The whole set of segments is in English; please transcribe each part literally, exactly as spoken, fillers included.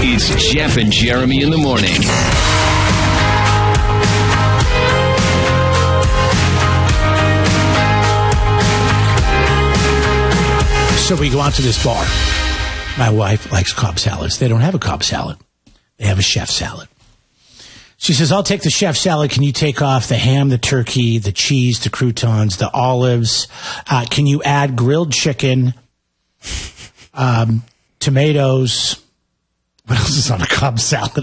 It's Jeff and Jeremy in the morning. So we go out to this bar. My wife likes Cobb salads. They don't have a Cobb salad. They have a chef salad. She says, I'll take the chef salad. Can you take off the ham, the turkey, the cheese, the croutons, the olives? Uh, can you add grilled chicken, um, tomatoes? What else is on a Cobb salad?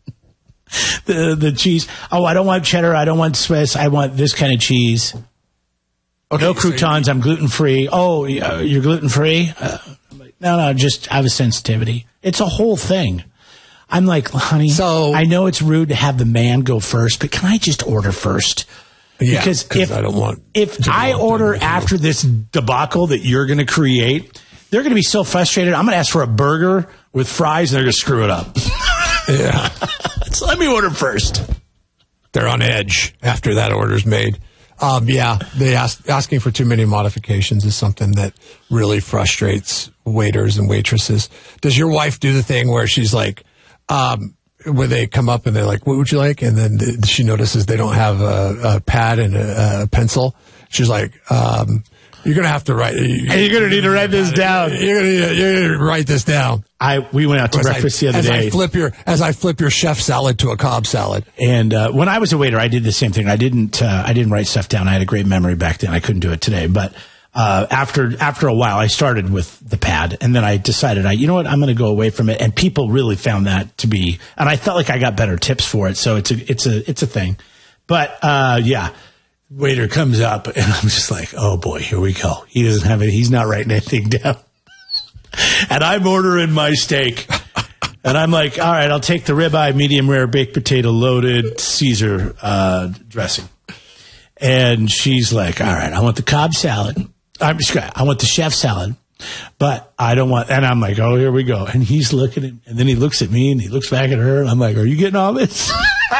the the cheese. Oh, I don't want cheddar. I don't want Swiss. I want this kind of cheese. Okay, no croutons. So I'm gluten-free. Oh, you're gluten-free? Uh, no, no, just I have a sensitivity. It's a whole thing. I'm like, honey, so, I know it's rude to have the man go first, but can I just order first? Yeah, because if I don't want if I order after this debacle that you're going to create, they're going to be so frustrated. I'm going to ask for a burger with fries, and they're going to screw it up. Yeah. So let me order first. They're on edge after that order's made. Um, yeah, they ask, asking for too many modifications is something that really frustrates waiters and waitresses. Does your wife do the thing where she's like, um, where they come up and they're like, what would you like? And then the, she notices they don't have a, a pad and a, a pencil. She's like, um, you're going to have to write. You, and you're going to need to write this down. You're going to write this down. I we went out to as breakfast I, the other as day. I flip your as I flip your chef salad to a Cobb salad. And uh, when I was a waiter, I did the same thing. I didn't uh, I didn't write stuff down. I had a great memory back then. I couldn't do it today. But uh, after after a while, I started with the pad, and then I decided, I you know what, I'm going to go away from it. And people really found that to be, and I felt like I got better tips for it. So it's a it's a it's a thing. But uh, yeah. Waiter comes up, and I'm just like, oh, boy, here we go. He doesn't have it. He's not writing anything down. And I'm ordering my steak. And I'm like, all right, I'll take the ribeye, medium rare, baked potato, loaded, Caesar uh, dressing. And she's like, all right, I want the Cobb salad. I'm just I want the chef salad. But I don't want, and I'm like, oh, here we go. And he's looking at, and then he looks at me, and he looks back at her, and I'm like, are you getting all this?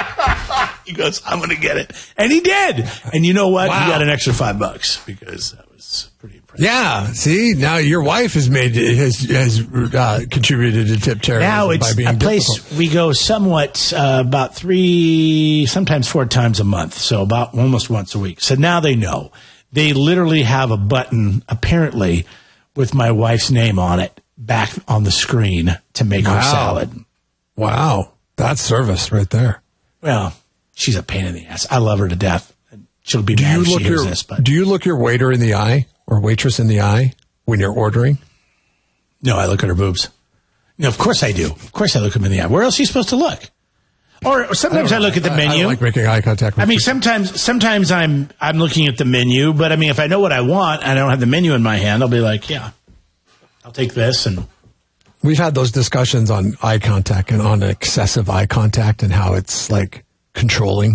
He goes, I'm going to get it. And he did. And you know what? Wow. He got an extra five bucks because that was pretty impressive. Yeah. See, now your wife has made, has, has uh, contributed to tip terrorism now it's by being a place difficult. we go somewhat, uh, about three, sometimes four times a month. So about almost once a week. So now they know. They literally have a button, apparently, with my wife's name on it back on the screen to make Wow. her salad. Wow. That's service right there. Well, she's a pain in the ass. I love her to death. She'll be Do mad you if she look hears your this. But Do you look your waiter in the eye or waitress in the eye when you're ordering? no, I look at her boobs. No, of course I do. Of course I look them in the eye. Where else are you supposed to look? Or, or sometimes I, I look at the I, menu. I don't like making eye contact with I mean, people. sometimes sometimes I'm I'm looking at the menu, but I mean, if I know what I want and I don't have the menu in my hand, I'll be like, yeah, I'll take this. And We've had those discussions on eye contact and on excessive eye contact and how it's like controlling.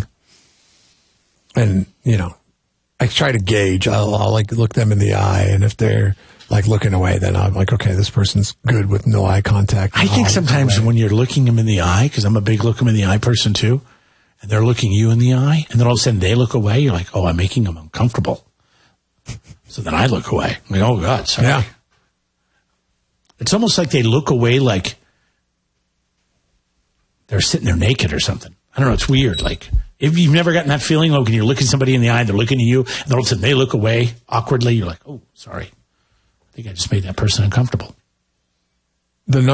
And, you know, I try to gauge. I'll, I'll like look them in the eye, and if they're like looking away, then I'm like, okay, this person's good with no eye contact. I think I'll sometimes when you're looking them in the eye, because I'm a big look them in the eye person too, and they're looking you in the eye, and then all of a sudden they look away, you're like, oh, I'm making them uncomfortable. So then I look away. I'm like, oh, God, sorry. Yeah. It's almost like they look away like they're sitting there naked or something. I don't know. It's weird. Like, if you've never gotten that feeling, like when you're looking somebody in the eye, they're looking at you, and then all of a sudden they look away awkwardly, you're like, oh, sorry. I think I just made that person uncomfortable. The